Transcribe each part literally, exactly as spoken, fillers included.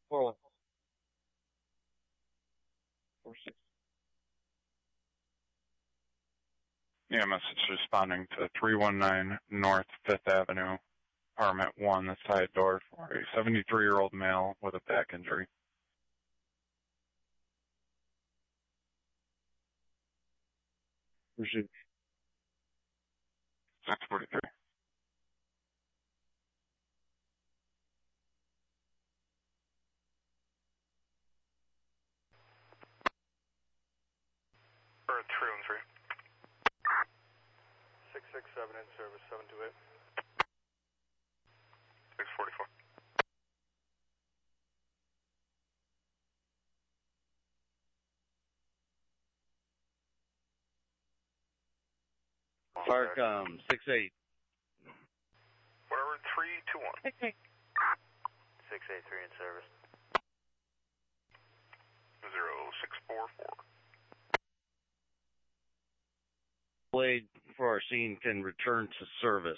four one. Four six. Yeah, message responding to three one nine North Fifth Avenue, apartment one, the side door for a seventy-three-year-old male with a back injury. Pursuit. six forty-three. Earth three one three. six six seven in service, seven two eight. six forty-four. Farcom, six eight. Whatever, three two one. six eight. six eight three in service. zero six four four. Blade for our scene can return to service.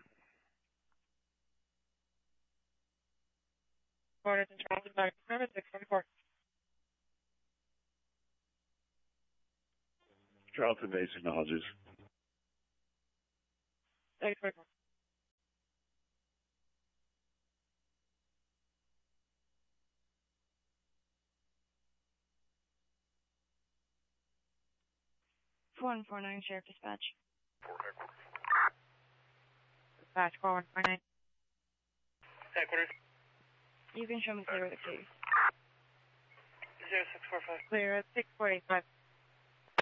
Orders and Charleston back to service, six forty-four. Charlton base acknowledges. six forty-four. four one four nine, Sheriff Dispatch. Four headquarters. Dispatch, four one four nine. Headquarters. You can show me clear with the case. zero six four five. Clear at six forty-five.